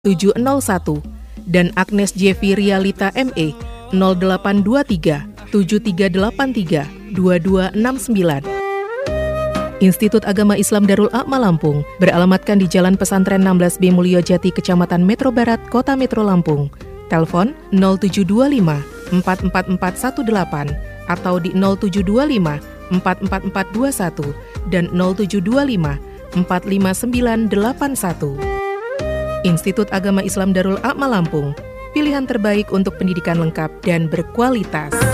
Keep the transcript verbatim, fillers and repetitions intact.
tujuh nol satu dan Agnes Jevi Rialita M E nol delapan dua tiga tujuh tiga delapan tiga dua dua enam sembilan. Institut Agama Islam Darul A'ma Lampung beralamatkan di Jalan Pesantren enam belas B Mulyojati, Kecamatan Metro Barat, Kota Metro Lampung. Telepon nol tujuh dua lima empat empat empat satu delapan atau di nol tujuh dua lima empat empat empat dua satu dan nol tujuh dua lima empat lima sembilan delapan satu. Institut Agama Islam Darul A'ma Lampung, pilihan terbaik untuk pendidikan lengkap dan berkualitas.